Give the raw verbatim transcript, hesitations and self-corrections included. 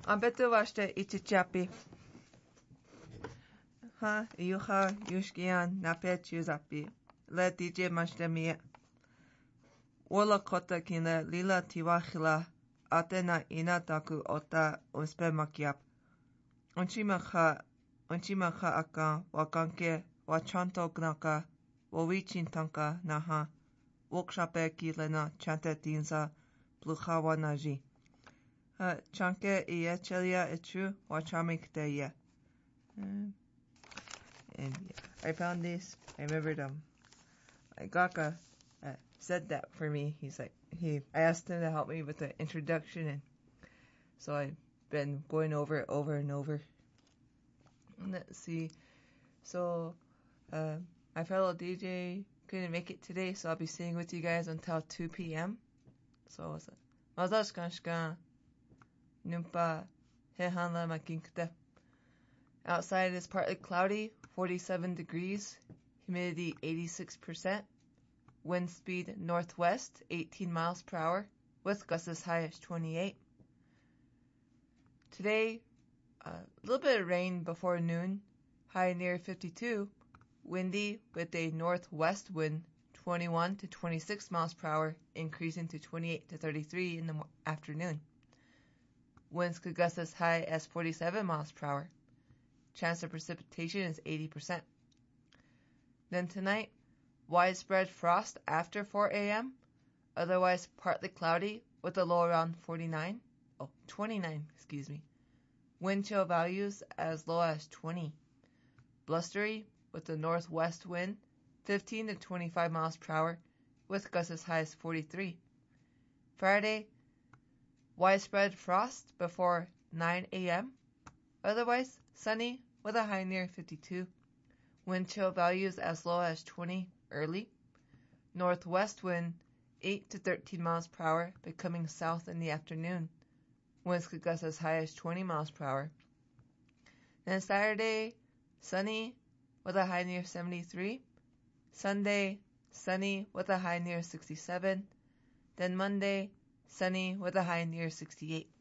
Ambetu vashte ichichapi. Ha, yuha, yushkian, napet yuzapi. Le D J mashtemie. Wala kota kina lila tiwachila. Atena ina taku ota unspe makiap. Unchimacha, unchimacha aka, wakanke, wachanto gnaka, wawichintanka naha. Wokshape kilena chante tinza, bluchawa naji. Uh, chanke iya chelia etru wachamik ye. And yeah, I found this. I remembered um, Gaka uh, said that for me. He's like he. I asked him to help me with the introduction, and so I've been going over it over and over. And let's see. So uh, my fellow D J couldn't make it today, so I'll be staying with you guys until two p.m. So what's that? Mazashkanshka. Numpa Hehanla Makinkte. Outside is partly cloudy, forty-seven degrees, humidity eighty-six percent, wind speed northwest, eighteen miles per hour, with gusts as high as twenty-eight. Today, a uh, little bit of rain before noon, high near fifty-two, windy with a northwest wind, twenty-one to twenty-six miles per hour, increasing to twenty-eight to thirty-three in the afternoon. Winds could gust as high as forty-seven miles per hour. Chance of precipitation is eighty percent. Then tonight, widespread frost after four a.m., otherwise partly cloudy with a low around forty-nine, oh, twenty-nine, excuse me. Wind chill values as low as twenty. Blustery with a northwest wind, fifteen to twenty-five miles per hour, with gusts as high as forty-three. Friday, widespread frost before nine a.m., otherwise sunny with a high near fifty-two. Wind chill values as low as twenty early. Northwest wind eight to thirteen miles per hour, becoming south in the afternoon. Winds could gust as high as twenty miles per hour. Then Saturday, sunny with a high near seventy-three. Sunday, sunny with a high near sixty-seven. Then Monday, sunny with a high near sixty-eight.